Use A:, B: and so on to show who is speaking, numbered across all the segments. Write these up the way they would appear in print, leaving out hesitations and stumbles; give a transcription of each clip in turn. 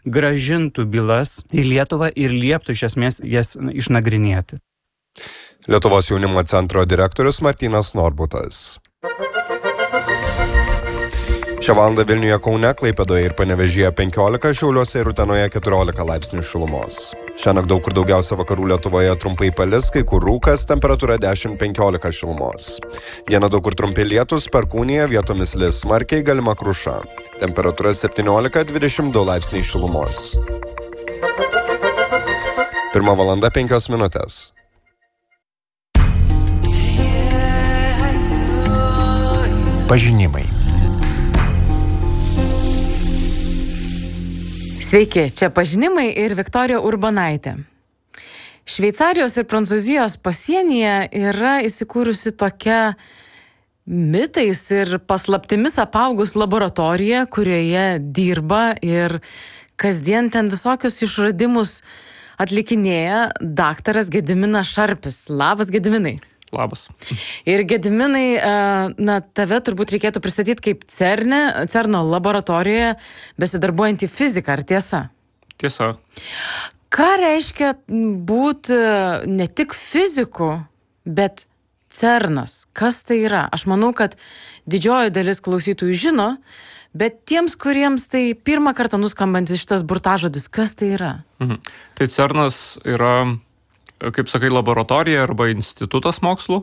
A: grąžintų bylas į Lietuvą ir lieptų iš esmės jas išnagrinėti.
B: Lietuvos jaunimo centro direktorius Martynas Norbutas. Šią valandą Vilniuje, Kaune, Klaipėdoje ir Panevėžyje 15, Šiauliuose ir Utenoje 14 laipsnių šilumos. Šiandien daug kur daugiausia vakarų Lietuvoje trumpai palis, kai kur rūkas, temperatūra 10-15 šilumos. Dieną daug kur trumpi lietūs, perkūnija, vietomis lis smarkiai, galima kruša. Temperatūra 17-22 laipsniai šilumos. 1:05 minutės.
C: Pažinimai.
D: Sveiki, čia pažinimai ir Viktorija Urbonaitė. Šveicarijos ir Prancūzijos pasienyje yra įsikūrusi tokia mitais ir paslaptimis apaugus laboratorija, kurioje dirba ir kasdien ten visokius išradimus atlikinėja daktaras Gediminas Šarpis. Labas, Gediminai.
E: Labas.
D: Ir Gediminai, tave turbūt reikėtų pristatyti kaip CERNo laboratorijoje besidarbuojantį fiziką, ar tiesa?
E: Tiesa.
D: Ką reiškia būti ne tik fiziku, bet CERNas? Kas tai yra? Aš manau, kad didžioji dalis klausytojų žino, bet tiems, kuriems tai pirmą kartą nuskambantis šitas burtažodis, kas tai yra?
E: Tai CERNas yra, kaip sakai, laboratorija arba institutas mokslų,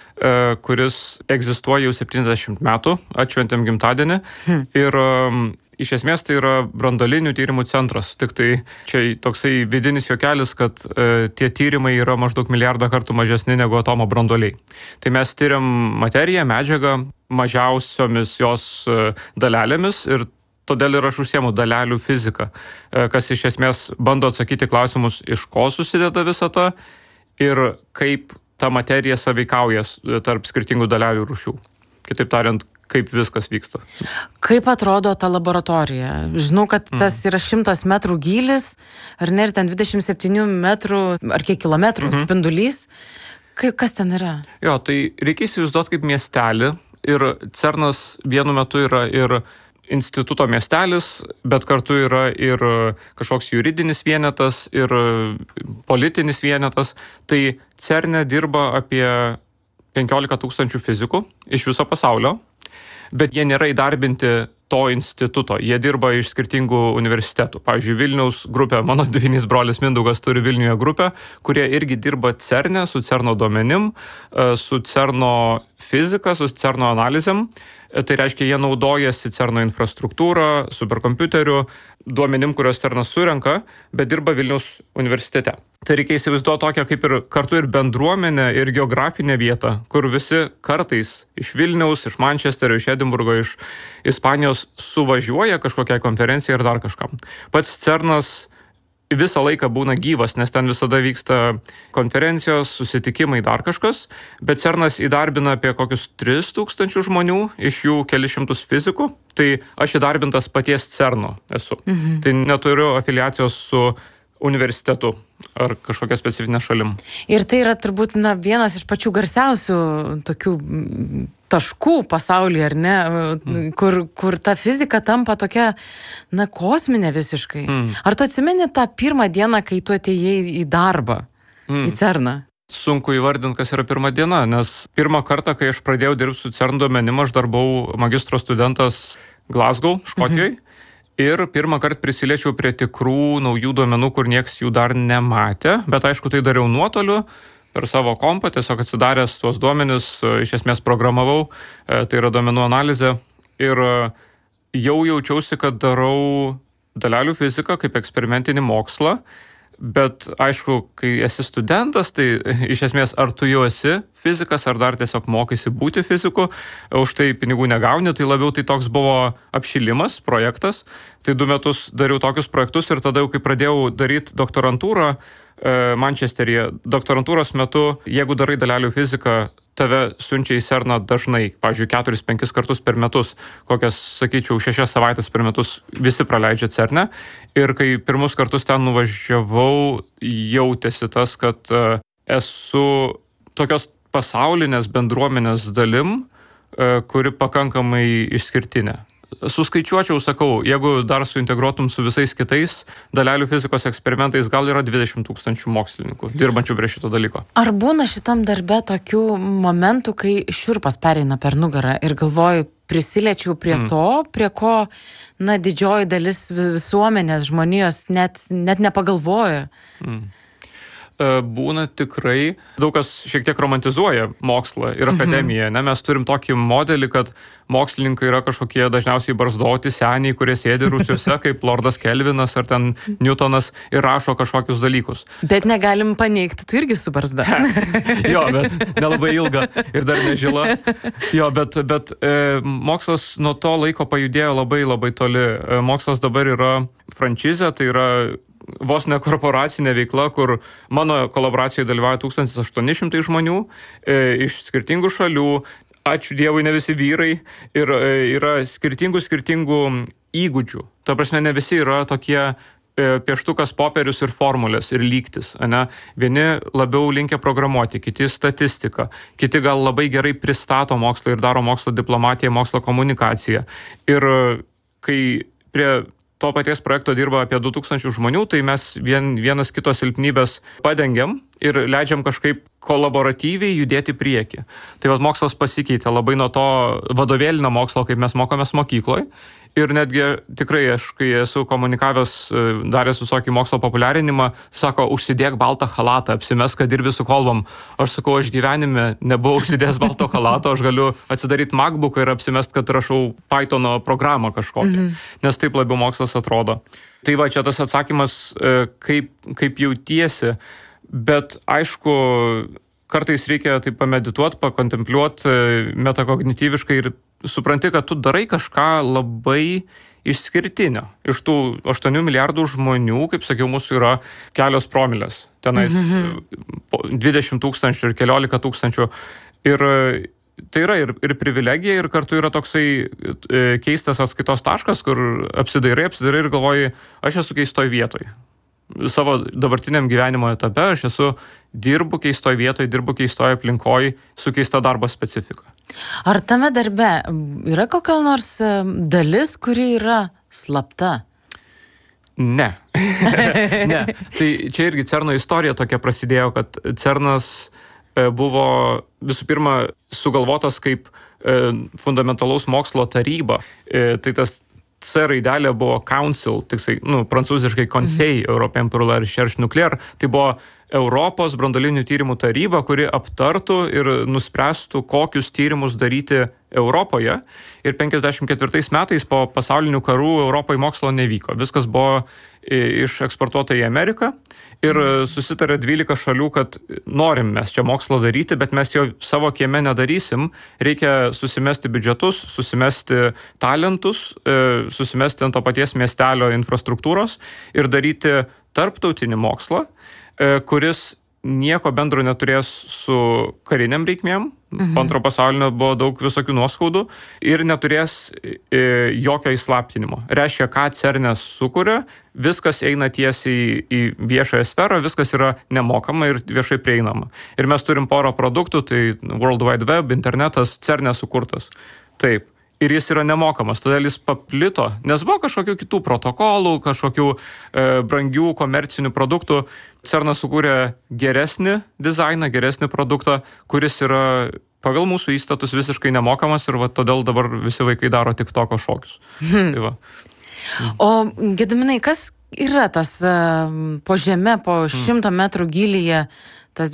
E: kuris egzistuoja jau 70 metų, atšventėm gimtadienį. Ir iš esmės tai yra branduolinių tyrimų centras. Tik tai čia toksai vidinis juokelis, kad tie tyrimai yra maždaug milijardą kartų mažesni negu atomo branduoliai. Tai mes tyriam materiją, medžiagą mažiausiomis jos dalelėmis ir todėl ir aš užsiemu dalelių fiziką, kas iš esmės bando atsakyti klausimus, iš ko susideda visata ir kaip ta materija sąveikauja tarp skirtingų dalelių rūšių. Kitaip tariant, kaip viskas vyksta.
D: Kaip atrodo ta laboratorija? Žinau, kad tas yra 100 metrų gylis, ar ne, ir ten 27 metrų ar kiek kilometrų spindulys. Kas ten yra?
E: Jo, tai reikia įsivaizduoti kaip miestelį ir CERNas vienu metu yra ir instituto miestelis, bet kartu yra ir kažkoks juridinis vienetas ir politinis vienetas. Tai CERNe dirba apie 15 000 fizikų iš viso pasaulio, bet jie nėra įdarbinti to instituto. Jie dirba iš skirtingų universitetų. Pavyzdžiui, Vilniaus grupė, mano dvynys brolis Mindaugas turi Vilniuje grupę, kurie irgi dirba CERNe su CERNo duomenim, su CERNo fizika, su CERNo analizėm. Tai reiškia, jie naudojasi CERNo infrastruktūrą, superkompiuteriu, duomenim, kurios CERNas surenka, bet dirba Vilniaus universitete. Tai reikia įsivaizduoti tokią kaip ir kartu ir bendruomenę, ir geografinę vietą, kur visi kartais iš Vilniaus, iš Mančesterio, iš Edinburgo, iš Ispanijos suvažiuoja kažkokiai konferencijai ir dar kažkam. Pats CERNas visą laiką būna gyvas, nes ten visada vyksta konferencijos, susitikimai, dar kažkas, bet CERNas įdarbina apie kokius 3000 žmonių, iš jų kelius šimtus fizikų, tai aš įdarbintas paties CERNo esu. Tai neturiu afiliacijos su universitetu ar kažkokia specifinė šalim.
D: Ir tai yra turbūt vienas iš pačių garsiausių tokių taškų pasaulyje, ar ne, kur ta fizika tampa tokia, kosminė visiškai. Ar tu atsimeni tą pirmą dieną, kai tu atėjai į darbą, į CERNą?
E: Sunku įvardinti, kas yra pirma diena, nes pirmą kartą, kai aš pradėjau dirbti su CERN duomenim, aš dar buvau magistro studentas Glasgow, Škotijoje. Ir pirmą kartą prisiliečiau prie tikrų naujų duomenų, kur nieks jų dar nematė, bet aišku, tai dariau nuotoliu per savo kompą, tiesiog atsidaręs tuos duomenis, iš esmės programavau, tai yra duomenų analizė ir jau jaučiausi, kad darau dalelių fiziką kaip eksperimentinį mokslą, bet aišku, kai esi studentas, tai iš esmės ar tu jau esi fizikas, ar dar tiesiog mokaisi būti fiziku, už tai pinigų negauni, tai labiau tai toks buvo apšilimas, projektas. Tai 2 metus dariau tokius projektus ir tada jau kai pradėjau daryti doktorantūrą Mančesteryje, doktorantūros metu, jeigu darai dalelių fiziką, tave siunčia į CERNą dažnai, pavyzdžiui, 4-5 kartus per metus, kokias, sakyčiau, 6 savaitės per metus visi praleidžia CERNe. Ir kai pirmus kartus ten nuvažiavau, jautėsi tas, kad esu tokios pasaulinės bendruomenės dalim, kuri pakankamai išskirtinė suskaičiuočiau, sakau, jeigu dar suintegruotum su visais kitais dalelių fizikos eksperimentais, gal yra 20 000 mokslininkų dirbančių prie šito dalyko.
D: Ar būna šitam darbe tokių momentų, kai šiurpas pereina per nugarą ir galvoju, prisiliečiau prie to, prie ko, didžioji dalis visuomenės žmonijos net nepagalvoja?
E: Būna tikrai, daug kas šiek tiek romantizuoja mokslą ir akademiją. Mes turim tokį modelį, kad mokslininkai yra kažkokie dažniausiai barzdoti seniai, kurie sėdi rūsiuose, kaip Lordas Kelvinas ar ten Newtonas ir rašo kažkokius dalykus.
D: Bet negalim paneigti, tu irgi su barzda.
E: Jo, bet nelabai ilga ir dar nežila. Jo, bet mokslas nuo to laiko pajudėjo labai labai toli. Mokslas dabar yra frančizė, tai yra vos ne korporacinė veikla, kur mano kolaboracijoje dalyvauja 1800 žmonių iš skirtingų šalių, ačiū Dievui, ne visi vyrai, ir yra skirtingų įgūdžių. Ta prasme, ne visi yra tokie pieštukas, popierius ir formulės ir lygtis. Vieni labiau linkę programuoti, kiti statistiką, kiti gal labai gerai pristato mokslą ir daro mokslo diplomatiją, mokslo komunikaciją. Ir kai prie to paties projekto dirba apie 2000 žmonių, tai mes vienas kito silpnybės padengiam ir leidžiam kažkaip kolaboratyviai judėti priekį. Tai mokslas pasikeitė labai nuo to vadovėlinio mokslo, kaip mes mokomės mokykloje. Ir netgi tikrai aš, kai esu komunikavęs, daręs visokį mokslo populiarinimą, sako, užsidėk baltą chalatą, apsimes, kad dirbi su kolbom. Aš sakau, aš gyvenime nebuvau užsidėjęs balto chalato, aš galiu atsidaryti MacBooką ir apsimest, kad rašau Pythono programą kažkokią, nes taip labiau mokslas atrodo. Tai va, čia tas atsakymas, kaip jautiesi, bet aišku, kartais reikia tai pamedituoti, pakontempliuoti metakognityviškai ir supranti, kad tu darai kažką labai išskirtinio. Iš tų 8 milijardų žmonių, kaip sakiau, mūsų yra kelios promilės. Tenais 20 000 ir 14 000. Ir tai yra ir privilegija, ir kartu yra toksai keistas atskaitos taškas, kur apsidairai ir galvoji, aš esu keistoj vietoj. Savo dabartiniam gyvenimo etape aš dirbu keistoj vietoj, dirbu keistoj aplinkoj, su keista darbo specifika.
D: Ar tame darbe yra kokia nors dalis, kuri yra slapta?
E: Ne. Ne. Tai čia irgi CERNo istorija tokia prasidėjo, kad CERNas buvo visų pirma sugalvotas kaip fundamentalaus mokslo taryba. Tai tas C raidelė buvo Council, tiksai, prancūziškai Conseil Européen pour la Recherche Nucléaire. Tai buvo Europos branduolinių tyrimų taryba, kuri aptartų ir nuspręstų, kokius tyrimus daryti Europoje. Ir 54 metais po pasaulinių karų Europoje mokslo nevyko. Viskas buvo išeksportuota į Ameriką ir susitarė 12 šalių, kad norim mes čia mokslo daryti, bet mes jo savo kieme nedarysim. Reikia susimesti biudžetus, susimesti talentus, susimesti ant to paties miestelio infrastruktūros ir daryti tarptautinį mokslą, kuris nieko bendro neturės su kariniam reikmėm. Po antro pasaulinio buvo daug visokių nuoskaudų ir neturės jokio įslaptinimo. Reiškia, ką CERNe sukuria, viskas eina tiesiai į viešąją sferą, viskas yra nemokama ir viešai prieinama. Ir mes turim porą produktų, tai World Wide Web, internetas, CERNe sukurtas. Taip. Ir jis yra nemokamas, todėl jis paplito, nes buvo kažkokių kitų protokolų, kažkokių brangių komercinių produktų. CERNas sukūrė geresnį dizainą, geresnį produktą, kuris yra pagal mūsų įstatus visiškai nemokamas ir todėl dabar visi vaikai daro TikToko šokius. Tai va.
D: O Gediminai, kas yra tas po žeme, po 100 metrų gylyje, tas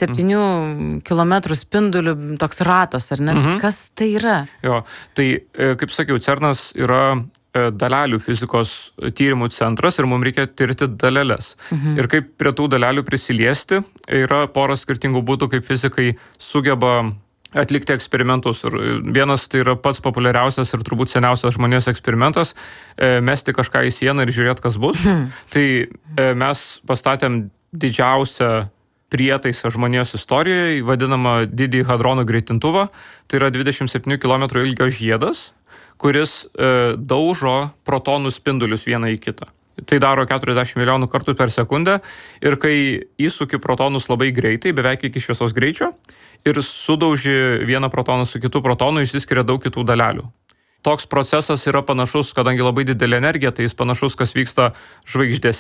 D: 27 kilometrų spindulių toks ratas, ar ne? Kas tai yra?
E: Jo, tai, kaip sakiau, CERNas yra dalelių fizikos tyrimų centras ir mums reikia tirti daleles. Ir kaip prie tų dalelių prisiliesti, yra pora skirtingų būdų, kaip fizikai sugeba atlikti eksperimentus. Ir vienas tai yra pats populiariausias ir turbūt seniausias žmonijos eksperimentas - mesti kažką į sieną ir žiūrėti, kas bus. Tai mes pastatėm didžiausią prietaisą žmonijos istorijoje, vadinamą didįjį hadronų greitintuvą. Tai yra 27 km ilgio žiedas, kuris daužo protonų spindulius vieną į kitą. Tai daro 40 milijonų kartų per sekundę ir kai įsuki protonus labai greitai, beveik iki šviesos greičio, ir sudauži vieną protoną su kitu protonu, išsiskiria daug kitų dalelių. toks procesas yra panašus, kadangi labai didelė energija, tai jis panašus, kas vyksta žvaigždėse.